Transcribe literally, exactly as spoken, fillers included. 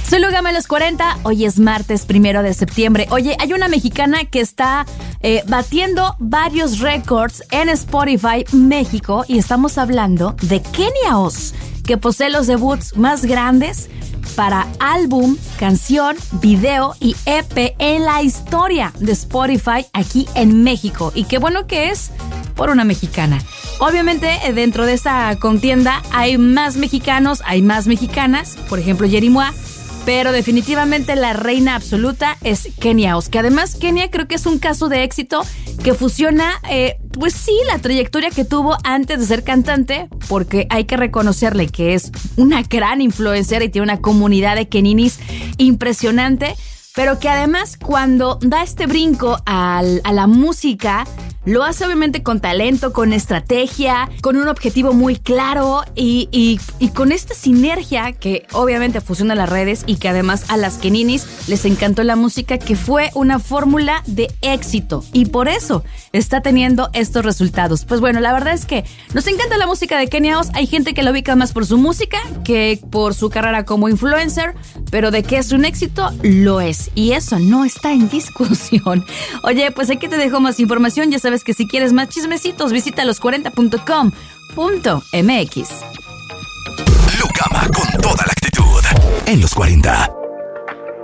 Soy Lugama en los cuarenta, hoy es martes primero de septiembre. Oye, hay una mexicana que está eh, batiendo varios récords en Spotify México y estamos hablando de Kenia Oz, que posee los debuts más grandes para álbum, canción, video y E P en la historia de Spotify aquí en México. Y qué bueno que es por una mexicana. Obviamente dentro de esta contienda hay más mexicanos, hay más mexicanas, por ejemplo Yerimoa, pero definitivamente la reina absoluta es Kenia Oz, que además Kenia creo que es un caso de éxito que fusiona, eh, pues sí, la trayectoria que tuvo antes de ser cantante, porque hay que reconocerle que es una gran influencer y tiene una comunidad de keninis impresionante, pero que además cuando da este brinco al, a la música, lo hace obviamente con talento, con estrategia, con un objetivo muy claro y, y, y con esta sinergia que obviamente fusiona las redes y que además a las keninis les encantó la música, que fue una fórmula de éxito y por eso está teniendo estos resultados. Pues bueno, la verdad es que nos encanta la música de Kenia Oz. Hay gente que lo ubica más por su música que por su carrera como influencer, pero de que es un éxito, lo es. Y eso no está en discusión. Oye, pues aquí te dejo más información. Ya sabes que si quieres más chismecitos, visita los cuarenta punto com punto m x. Lugama con toda la actitud en los cuarenta.